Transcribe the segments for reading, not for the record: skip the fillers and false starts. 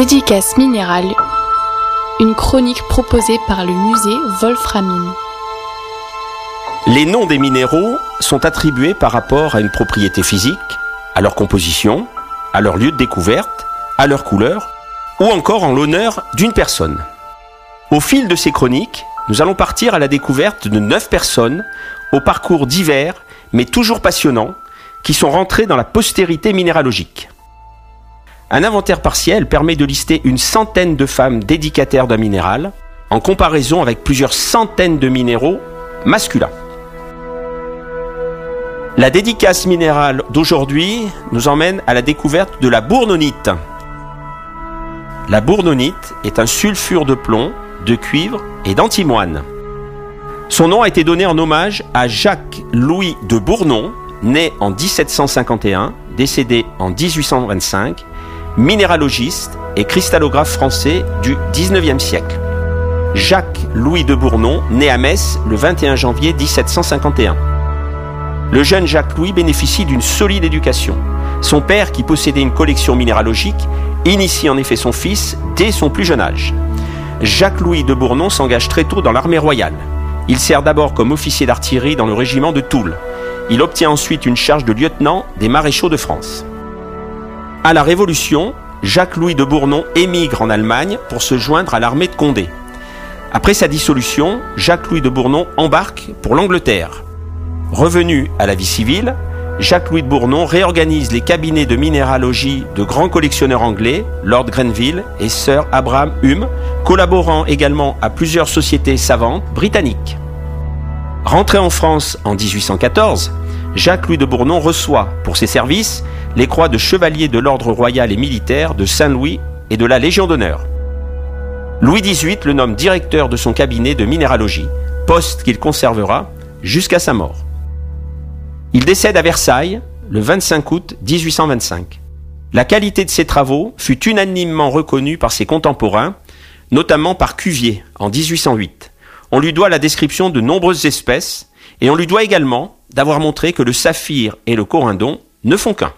Dédicace minérale, une chronique proposée par le musée Wolframine. Les noms des minéraux sont attribués par rapport à une propriété physique, à leur composition, à leur lieu de découverte, à leur couleur, ou encore en l'honneur d'une personne. Au fil de ces chroniques, nous allons partir à la découverte de 9 personnes au parcours divers, mais toujours passionnants, qui sont rentrées dans la postérité minéralogique. Un inventaire partiel permet de lister une centaine de femmes dédicataires d'un minéral, en comparaison avec plusieurs centaines de minéraux masculins. La dédicace minérale d'aujourd'hui nous emmène à la découverte de la bournonite. La bournonite est un sulfure de plomb, de cuivre et d'antimoine. Son nom a été donné en hommage à Jacques-Louis de Bournon, né en 1751, décédé en 1825, minéralogiste et cristallographe français du XIXe siècle. Jacques-Louis de Bournon, né à Metz le 21 janvier 1751. Le jeune Jacques-Louis bénéficie d'une solide éducation. Son père, qui possédait une collection minéralogique, initie en effet son fils dès son plus jeune âge. Jacques-Louis de Bournon s'engage très tôt dans l'armée royale. Il sert d'abord comme officier d'artillerie dans le régiment de Toul. Il obtient ensuite une charge de lieutenant des maréchaux de France. À la Révolution, Jacques-Louis de Bournon émigre en Allemagne pour se joindre à l'armée de Condé. Après sa dissolution, Jacques-Louis de Bournon embarque pour l'Angleterre. Revenu à la vie civile, Jacques-Louis de Bournon réorganise les cabinets de minéralogie de grands collectionneurs anglais, Lord Grenville et Sir Abraham Hume, collaborant également à plusieurs sociétés savantes britanniques. Rentré en France en 1814, Jacques-Louis de Bournon reçoit, pour ses services, les croix de chevalier de l'ordre royal et militaire de Saint-Louis et de la Légion d'honneur. Louis XVIII le nomme directeur de son cabinet de minéralogie, poste qu'il conservera jusqu'à sa mort. Il décède à Versailles le 25 août 1825. La qualité de ses travaux fut unanimement reconnue par ses contemporains, notamment par Cuvier en 1808. On lui doit la description de nombreuses espèces et on lui doit également d'avoir montré que le saphir et le corindon ne font qu'un.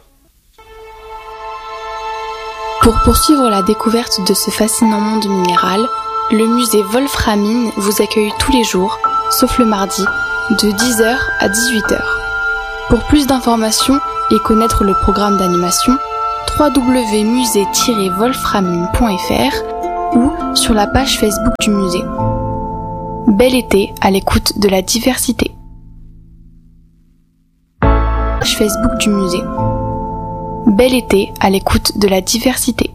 Pour poursuivre la découverte de ce fascinant monde minéral, le musée Wolframine vous accueille tous les jours, sauf le mardi, de 10h à 18h. Pour plus d'informations et connaître le programme d'animation, www.musée-wolframine.fr ou sur la page Facebook du musée. Bel été à l'écoute de la diversité. Page Facebook du musée. Bel été à l'écoute de la diversité.